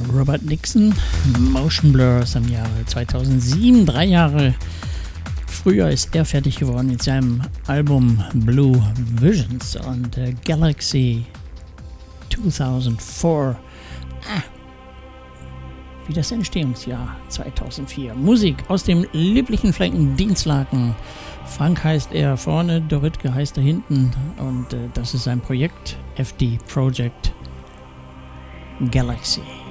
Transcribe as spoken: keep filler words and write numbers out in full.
Robert Nixon, Motion Blur aus dem Jahre zweitausendsieben. Drei Jahre früher ist er fertig geworden mit seinem Album Blue Visions und äh, Galaxy zweitausendvier. Ah, wie das Entstehungsjahr zweitausendvier. Musik aus dem lieblichen Flecken Dienstlaken. Frank heißt er vorne, Dorothke heißt er hinten und äh, das ist sein Projekt F D Project Galaxy.